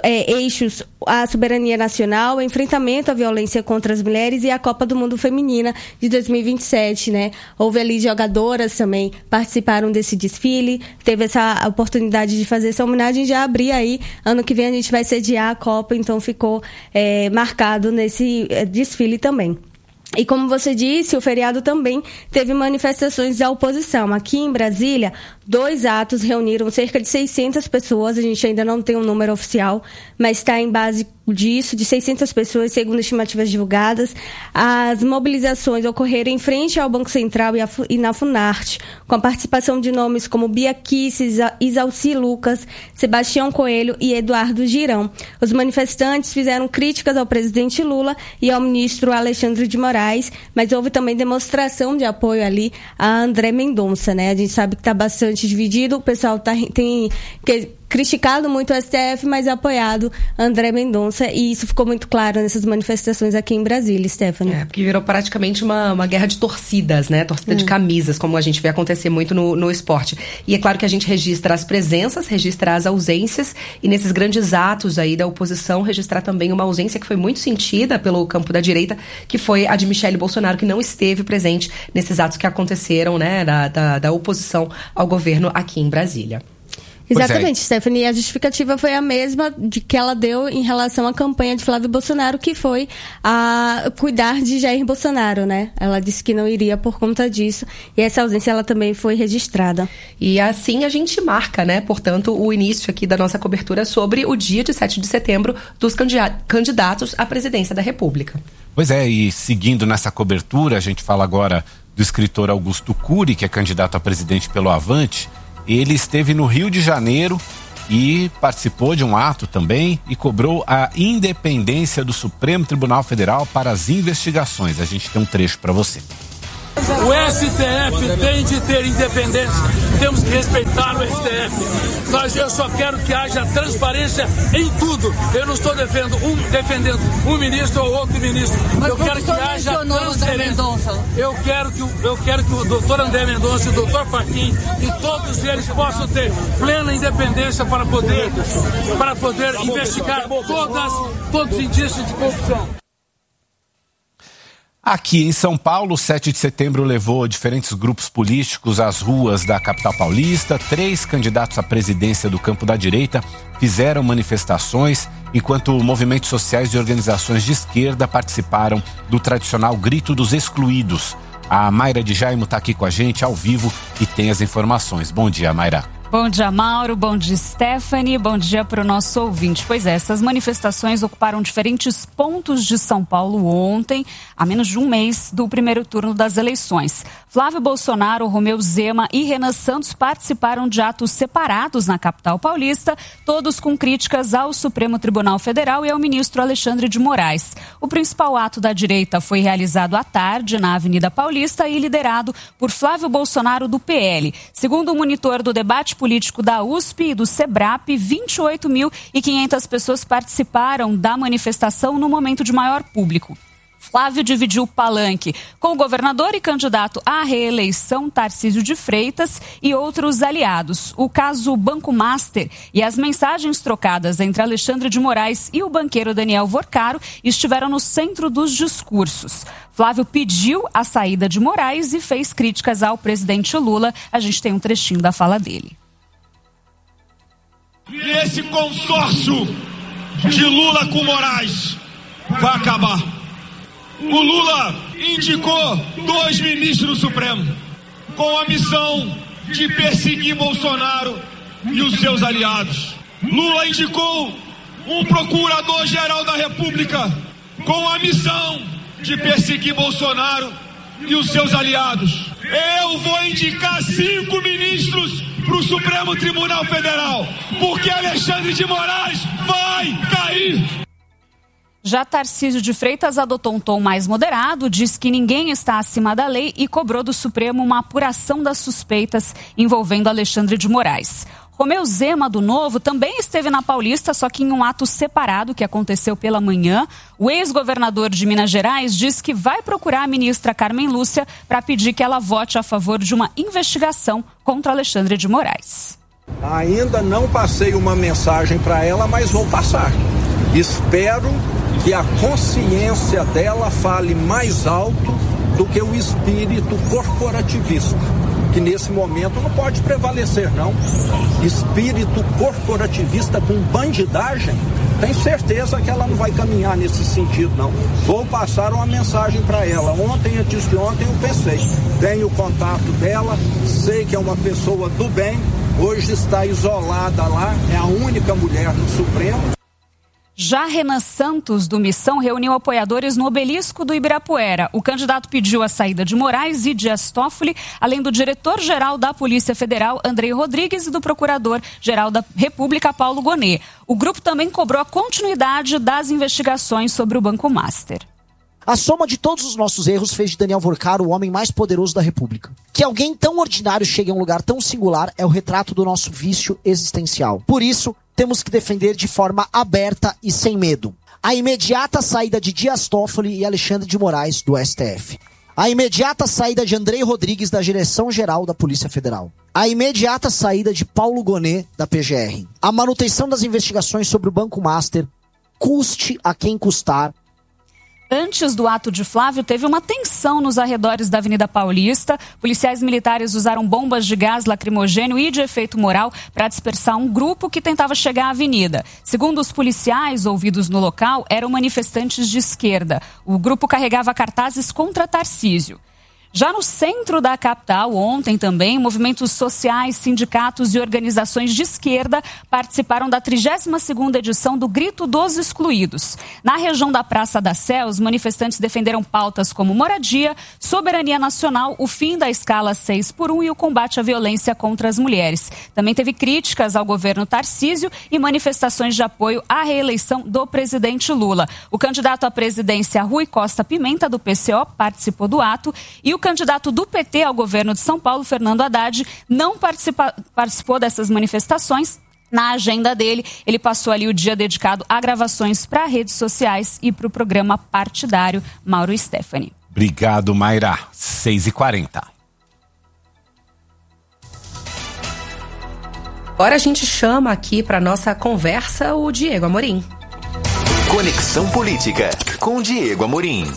a soberania nacional, o enfrentamento à violência contra as mulheres e a Copa do Mundo Feminina de 2027, né? Houve ali jogadoras também, participaram desse desfile, teve essa oportunidade de fazer essa homenagem, já abrir aí, ano que vem a gente vai sediar a Copa, então ficou marcado nesse desfile também. E como você disse, o feriado também teve manifestações da oposição. Aqui em Brasília, 2 atos reuniram cerca de 600 pessoas. A gente ainda não tem um número oficial, mas está em base disso, de 600 pessoas, segundo estimativas divulgadas. As mobilizações ocorreram em frente ao Banco Central e na Funarte, com a participação de nomes como Bia Kicis, Isalci Lucas, Sebastião Coelho e Eduardo Girão. Os manifestantes fizeram críticas ao presidente Lula e ao ministro Alexandre de Moraes, mas houve também demonstração de apoio ali a André Mendonça, né? A gente sabe que está bastante dividido, o pessoal tem criticado muito o STF, mas apoiado André Mendonça, e isso ficou muito claro nessas manifestações aqui em Brasília, Stephanie. Porque virou praticamente uma guerra de torcidas, né? Torcida de camisas, como a gente vê acontecer muito no esporte. E é claro que a gente registra as presenças, registra as ausências, e nesses grandes atos aí da oposição, registrar também uma ausência que foi muito sentida pelo campo da direita, que foi a de Michele Bolsonaro, que não esteve presente nesses atos que aconteceram, né? Da oposição ao governo aqui em Brasília. Exatamente, Stephanie. A justificativa foi a mesma de que ela deu em relação à campanha de Flávio Bolsonaro, que foi a cuidar de Jair Bolsonaro, né? Ela disse que não iria por conta disso, e essa ausência ela também foi registrada. E assim a gente marca, né, portanto, o início aqui da nossa cobertura sobre o dia de 7 de setembro dos candidatos à presidência da República. Pois é, e seguindo nessa cobertura, a gente fala agora do escritor Augusto Cury, que é candidato a presidente pelo Avante. Ele esteve no Rio de Janeiro e participou de um ato também e cobrou a independência do Supremo Tribunal Federal para as investigações. A gente tem um trecho para você. O STF tem de ter independência, temos que respeitar o STF. Eu só quero que haja transparência em tudo. Eu não estou defendendo um ministro ou outro ministro. Mas eu quero que haja transparência. Eu quero que o doutor André Mendonça e o doutor Fachin e todos eles possam ter plena independência para poder investigar todos os indícios de corrupção. Aqui em São Paulo, 7 de setembro levou diferentes grupos políticos às ruas da capital paulista. 3 candidatos à presidência do campo da direita fizeram manifestações, enquanto movimentos sociais e organizações de esquerda participaram do tradicional Grito dos Excluídos. A Mayra de Jaimo está aqui com a gente ao vivo e tem as informações. Bom dia, Mayra. Bom dia, Mauro. Bom dia, Stephanie. Bom dia para o nosso ouvinte. Pois é, essas manifestações ocuparam diferentes pontos de São Paulo ontem, a menos de um mês do primeiro turno das eleições. Flávio Bolsonaro, Romeu Zema e Renan Santos participaram de atos separados na capital paulista, todos com críticas ao Supremo Tribunal Federal e ao ministro Alexandre de Moraes. O principal ato da direita foi realizado à tarde na Avenida Paulista e liderado por Flávio Bolsonaro, do PL. Segundo o monitor do debate político da USP e do SEBRAP, 28.500 pessoas participaram da manifestação no momento de maior público. Flávio dividiu o palanque com o governador e candidato à reeleição Tarcísio de Freitas e outros aliados. O caso Banco Master e as mensagens trocadas entre Alexandre de Moraes e o banqueiro Daniel Vorcaro estiveram no centro dos discursos. Flávio pediu a saída de Moraes e fez críticas ao presidente Lula. A gente tem um trechinho da fala dele. Esse consórcio de Lula com Moraes vai acabar. O Lula indicou 2 ministros do Supremo com a missão de perseguir Bolsonaro e os seus aliados. Lula indicou um procurador-geral da República com a missão de perseguir Bolsonaro e os seus aliados. Eu vou indicar 5 ministros para o Supremo Tribunal Federal, porque Alexandre de Moraes vai cair. Já Tarcísio de Freitas adotou um tom mais moderado, diz que ninguém está acima da lei e cobrou do Supremo uma apuração das suspeitas envolvendo Alexandre de Moraes. Romeu Zema, do Novo, também esteve na Paulista, só que em um ato separado que aconteceu pela manhã. O ex-governador de Minas Gerais diz que vai procurar a ministra Carmen Lúcia para pedir que ela vote a favor de uma investigação contra Alexandre de Moraes. Ainda não passei uma mensagem para ela, mas vou passar. Espero que a consciência dela fale mais alto do que o espírito corporativista, que nesse momento não pode prevalecer, não. Espírito corporativista com bandidagem, tenho certeza que ela não vai caminhar nesse sentido, não. Vou passar uma mensagem para ela. Ontem, antes de ontem, eu pensei. Tenho o contato dela, sei que é uma pessoa do bem, hoje está isolada lá, é a única mulher no Supremo. Já Renan Santos, do Missão, reuniu apoiadores no Obelisco do Ibirapuera. O candidato pediu a saída de Moraes e Dias Toffoli, além do diretor-geral da Polícia Federal, Andrei Rodrigues, e do procurador-geral da República, Paulo Gonet. O grupo também cobrou a continuidade das investigações sobre o Banco Master. A soma de todos os nossos erros fez de Daniel Vorcaro o homem mais poderoso da República. Que alguém tão ordinário chegue a um lugar tão singular é o retrato do nosso vício existencial. Por isso, temos que defender de forma aberta e sem medo a imediata saída de Dias Toffoli e Alexandre de Moraes do STF. A imediata saída de Andrei Rodrigues da Direção-Geral da Polícia Federal. A imediata saída de Paulo Gonet da PGR. A manutenção das investigações sobre o Banco Master, custe a quem custar. Antes do ato de Flávio, teve uma tensão nos arredores da Avenida Paulista. Policiais militares usaram bombas de gás lacrimogêneo e de efeito moral para dispersar um grupo que tentava chegar à avenida. Segundo os policiais ouvidos no local, eram manifestantes de esquerda. O grupo carregava cartazes contra Tarcísio. Já no centro da capital, ontem também, movimentos sociais, sindicatos e organizações de esquerda participaram da 32ª edição do Grito dos Excluídos. Na região da Praça da Sé, os manifestantes defenderam pautas como moradia, soberania nacional, o fim da escala 6x1 e o combate à violência contra as mulheres. Também teve críticas ao governo Tarcísio e manifestações de apoio à reeleição do presidente Lula. O candidato à presidência, Rui Costa Pimenta, do PCO, participou do ato e o candidato do PT ao governo de São Paulo, Fernando Haddad, não participou dessas manifestações. Na agenda dele, ele passou ali o dia dedicado a gravações para redes sociais e para o programa partidário. Mauro e Stephanie. Obrigado, Mayra. 6h40. Agora a gente chama aqui para nossa conversa o Diego Amorim. Conexão Política, com Diego Amorim.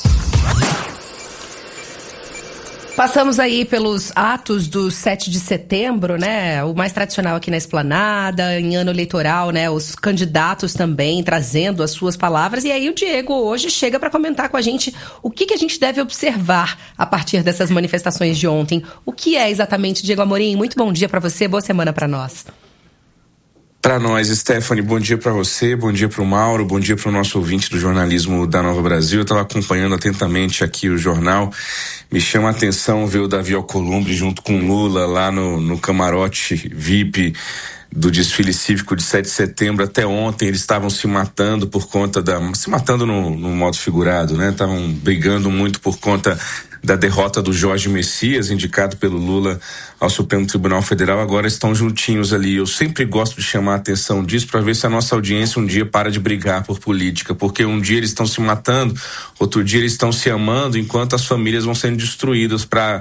Passamos aí pelos atos do 7 de setembro, né? O mais tradicional aqui na Esplanada, em ano eleitoral, né? Os candidatos também trazendo as suas palavras. E aí o Diego hoje chega para comentar com a gente o que a gente deve observar a partir dessas manifestações de ontem. O que é exatamente, Diego Amorim? Muito bom dia para você, boa semana para nós. Para nós, Stephanie, bom dia para você, bom dia para o Mauro, bom dia para o nosso ouvinte do jornalismo da Nova Brasil. Eu estava acompanhando atentamente aqui o jornal, me chama a atenção ver o Davi Alcolumbre junto com Lula lá no camarote VIP do desfile cívico de 7 de setembro. Até ontem eles estavam se matando por conta se matando no modo figurado, né? Estavam brigando muito por conta da derrota do Jorge Messias, indicado pelo Lula ao Supremo Tribunal Federal. Agora estão juntinhos ali. Eu sempre gosto de chamar a atenção disso para ver se a nossa audiência um dia para de brigar por política, porque um dia eles estão se matando, outro dia eles estão se amando, enquanto as famílias vão sendo destruídas para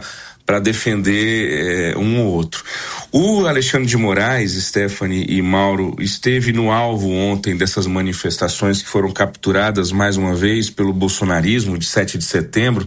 defender um ou outro. O Alexandre de Moraes, Stephanie e Mauro, esteve no alvo ontem dessas manifestações que foram capturadas mais uma vez pelo bolsonarismo de 7 de setembro.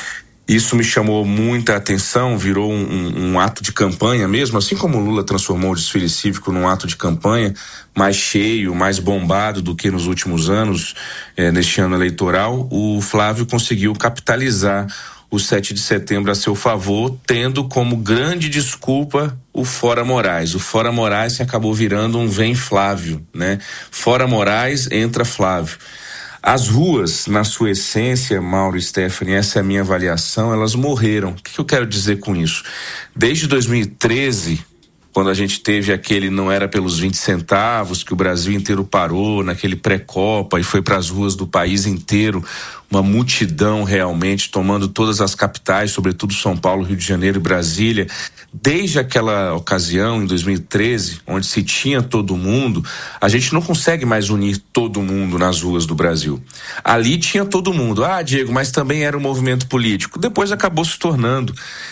Isso me chamou muita atenção, virou um ato de campanha mesmo, assim como o Lula transformou o desfile cívico num ato de campanha mais cheio, mais bombado do que nos últimos anos, neste ano eleitoral. O Flávio conseguiu capitalizar o 7 de setembro a seu favor, tendo como grande desculpa o Fora Moraes. O Fora Moraes que acabou virando um Vem Flávio, né? Fora Moraes, entra Flávio. As ruas, na sua essência, Mauro e Stephanie, essa é a minha avaliação, elas morreram. O que eu quero dizer com isso? Desde 2013, quando a gente teve aquele não era pelos 20 centavos, que o Brasil inteiro parou, naquele pré-copa e foi para as ruas do país inteiro, uma multidão realmente tomando todas as capitais, sobretudo São Paulo, Rio de Janeiro e Brasília. Desde aquela ocasião, em 2013, onde se tinha todo mundo, a gente não consegue mais unir todo mundo nas ruas do Brasil. Ali tinha todo mundo. Ah, Diego, mas também era um movimento político. Depois acabou se tornando.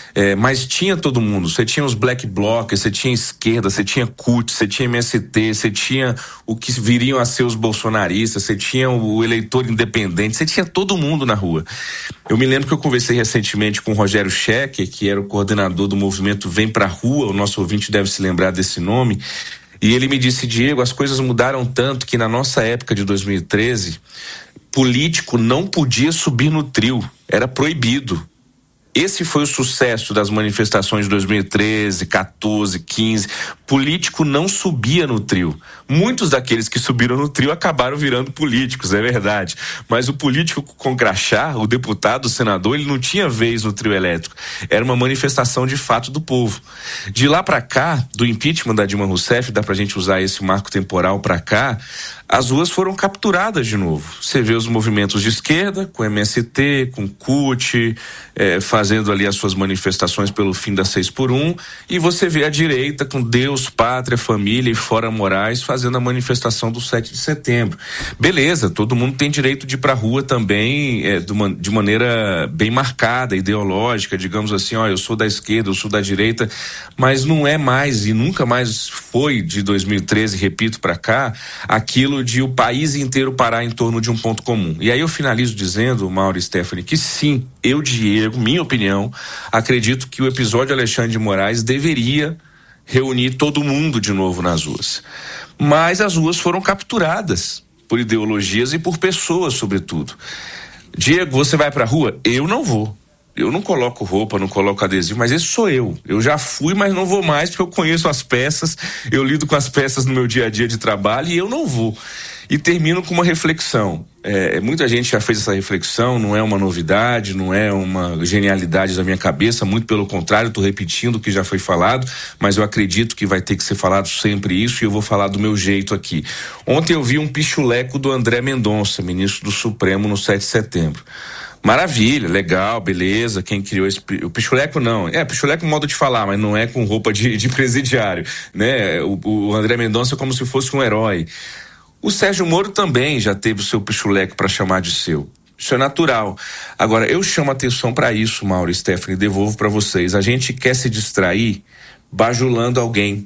Mas tinha todo mundo. Você tinha os black blocs, você tinha esquerda, você tinha CUT, você tinha MST, você tinha o que viriam a ser os bolsonaristas, você tinha o eleitor independente, você tinha todo mundo na rua. Eu me lembro que eu conversei recentemente com o Rogério Schecker, que era o coordenador do movimento Vem Pra Rua, o nosso ouvinte deve se lembrar desse nome, e ele me disse: Diego, as coisas mudaram tanto que na nossa época de 2013, político não podia subir no trio, era proibido. Esse foi o sucesso das manifestações de 2013, 14, 15. Político não subia no trio. Muitos daqueles que subiram no trio acabaram virando políticos, é verdade. Mas o político com crachá, o deputado, o senador, ele não tinha vez no trio elétrico. Era uma manifestação de fato do povo. De lá para cá, do impeachment da Dilma Rousseff, dá pra gente usar esse marco temporal para cá, as ruas foram capturadas de novo. Você vê os movimentos de esquerda, com MST, com CUT, fazendo ali as suas manifestações pelo fim da 6x1, e você vê a direita com Deus, Pátria, Família e Fora Moraes fazendo a manifestação do 7 de setembro. Beleza, todo mundo tem direito de ir pra rua também de maneira bem marcada, ideológica, digamos assim, eu sou da esquerda, eu sou da direita, mas não é mais e nunca mais foi de 2013, repito, pra cá, aquilo exemplo de o país inteiro parar em torno de um ponto comum. E aí eu finalizo dizendo, Mauro e Stephanie, que sim, eu, Diego, minha opinião, acredito que o episódio Alexandre de Moraes deveria reunir todo mundo de novo nas ruas. Mas as ruas foram capturadas por ideologias e por pessoas, sobretudo. Diego, você vai pra rua? Eu não vou. Eu não coloco roupa, não coloco adesivo, mas esse sou eu. Eu já fui, mas não vou mais porque eu conheço as peças, eu lido com as peças no meu dia a dia de trabalho e eu não vou. E termino com uma reflexão. Muita gente já fez essa reflexão, não é uma novidade, não é uma genialidade da minha cabeça, muito pelo contrário, estou repetindo o que já foi falado, mas eu acredito que vai ter que ser falado sempre isso e eu vou falar do meu jeito aqui. Ontem eu vi um pichuleco do André Mendonça, ministro do Supremo, no 7 de setembro. Maravilha, legal, beleza, quem criou esse... O pichuleco não, pichuleco é um modo de falar, mas não é com roupa de presidiário, né? O André Mendonça é como se fosse um herói. O Sérgio Moro também já teve o seu pichuleco para chamar de seu. Isso é natural. Agora, eu chamo atenção para isso, Mauro e Stephanie, devolvo para vocês. A gente quer se distrair bajulando alguém.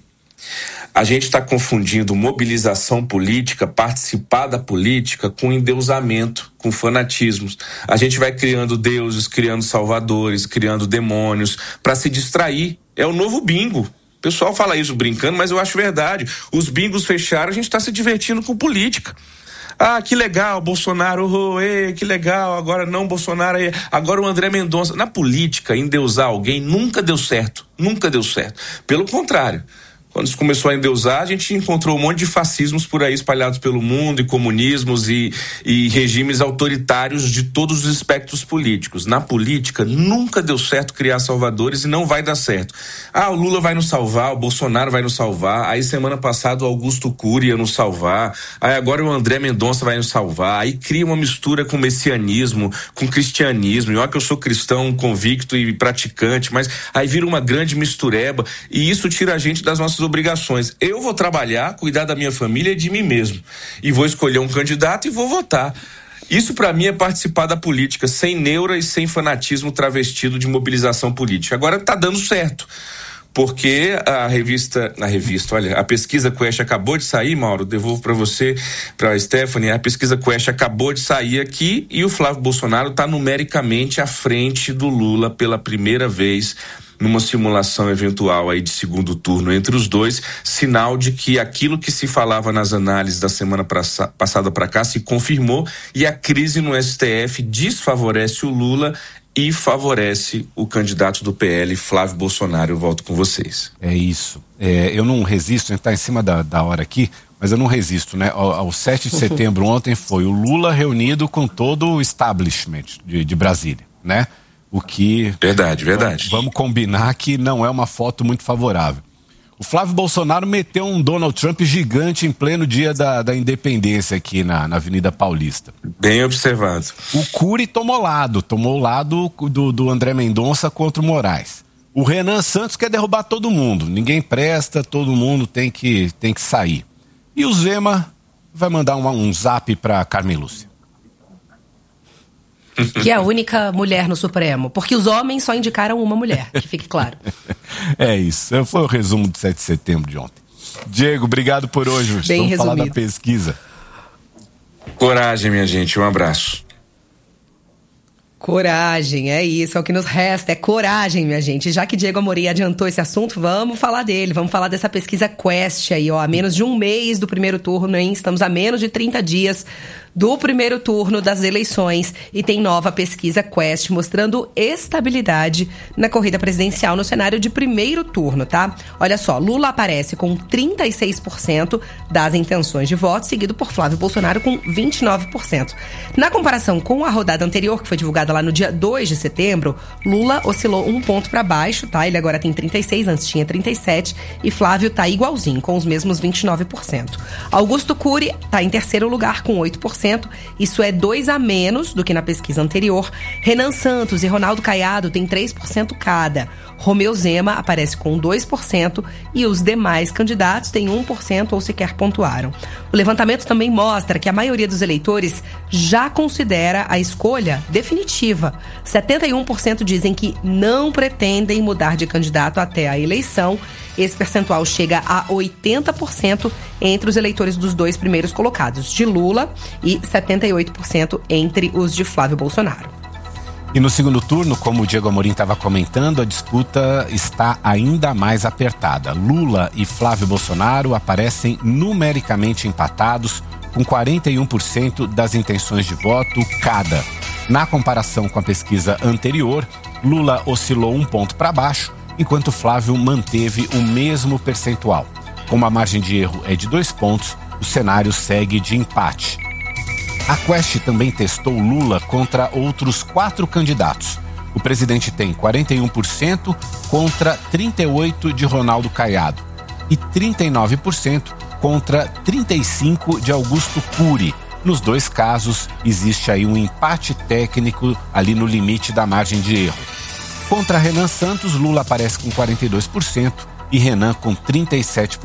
A gente está confundindo mobilização política, participar da política, com endeusamento, com fanatismos. A gente vai criando deuses, criando salvadores, criando demônios para se distrair. É o novo bingo. O pessoal fala isso brincando, mas eu acho verdade. Os bingos fecharam, a gente está se divertindo com política. Ah, que legal, Bolsonaro, que legal, agora não Bolsonaro, agora o André Mendonça. Na política, endeusar alguém nunca deu certo, nunca deu certo. Pelo contrário. Quando isso começou a endeusar, a gente encontrou um monte de fascismos por aí espalhados pelo mundo, e comunismos e regimes autoritários de todos os espectros políticos. Na política, nunca deu certo criar salvadores e não vai dar certo. Ah, o Lula vai nos salvar, o Bolsonaro vai nos salvar, aí semana passada o Augusto Cury ia nos salvar, aí agora o André Mendonça vai nos salvar, aí cria uma mistura com messianismo, com cristianismo, e olha que eu sou cristão convicto e praticante, mas aí vira uma grande mistureba, e isso tira a gente das nossas obrigações. Eu vou trabalhar, cuidar da minha família e de mim mesmo. E vou escolher um candidato e vou votar. Isso para mim é participar da política, sem neura e sem fanatismo travestido de mobilização política. Agora tá dando certo. Porque a pesquisa Quest acabou de sair, Mauro, devolvo para você, para a Stephanie, a pesquisa Quest acabou de sair aqui e o Flávio Bolsonaro está numericamente à frente do Lula pela primeira vez numa simulação eventual aí de segundo turno entre os dois, sinal de que aquilo que se falava nas análises da semana passada para cá se confirmou e a crise no STF desfavorece o Lula e favorece o candidato do PL, Flávio Bolsonaro. Eu volto com vocês. É isso. Eu não resisto, a gente tá em cima da hora aqui, mas eu não resisto, né? Ao 7 de setembro ontem foi o Lula reunido com todo o establishment de Brasília, né? O que... Verdade. Vamos combinar que não é uma foto muito favorável. O Flávio Bolsonaro meteu um Donald Trump gigante em pleno dia da independência aqui na Avenida Paulista. Bem observado. O Cury tomou o lado do André Mendonça contra o Moraes. O Renan Santos quer derrubar todo mundo. Ninguém presta, todo mundo tem que sair. E o Zema vai mandar um zap pra Carmen Lúcia. Que é a única mulher no Supremo. Porque os homens só indicaram uma mulher, que fique claro. É isso. Foi o resumo do 7 de setembro de ontem. Diego, obrigado por hoje. Bem Vamos resumido. falar da pesquisa. Coragem, minha gente. Um abraço. Coragem, é isso, é o que nos resta, é coragem, minha gente. Já que Diego Amorim adiantou esse assunto, vamos falar dele, vamos falar dessa pesquisa Quest aí, ó, a menos de um mês do primeiro turno, hein? Estamos a menos de 30 dias do primeiro turno das eleições e tem nova pesquisa Quest mostrando estabilidade na corrida presidencial no cenário de primeiro turno, tá? Olha só, Lula aparece com 36% das intenções de voto, seguido por Flávio Bolsonaro com 29%. Na comparação com a rodada anterior, que foi divulgada lá no dia 2 de setembro, Lula oscilou um ponto para baixo, tá? Ele agora tem 36, antes tinha 37, e Flávio tá igualzinho, com os mesmos 29%. Augusto Cury tá em terceiro lugar com 8%, isso é 2 a menos do que na pesquisa anterior. Renan Santos e Ronaldo Caiado têm 3% cada. Romeu Zema aparece com 2% e os demais candidatos têm 1% ou sequer pontuaram. O levantamento também mostra que a maioria dos eleitores já considera a escolha definitiva. 71% dizem que não pretendem mudar de candidato até a eleição. Esse percentual chega a 80% entre os eleitores dos dois primeiros colocados, de Lula, e 78% entre os de Flávio Bolsonaro. E no segundo turno, como o Diego Amorim estava comentando, a disputa está ainda mais apertada. Lula e Flávio Bolsonaro aparecem numericamente empatados, com 41% das intenções de voto cada. Na comparação com a pesquisa anterior, Lula oscilou 1 ponto para baixo, enquanto Flávio manteve o mesmo percentual. Como a margem de erro é de 2 pontos, o cenário segue de empate. A Quest também testou Lula contra outros 4 candidatos. O presidente tem 41% contra 38% de Ronaldo Caiado e 39% contra 35% de Augusto Cury. Nos dois casos, existe aí um empate técnico ali no limite da margem de erro. Contra Renan Santos, Lula aparece com 42% e Renan com 37%.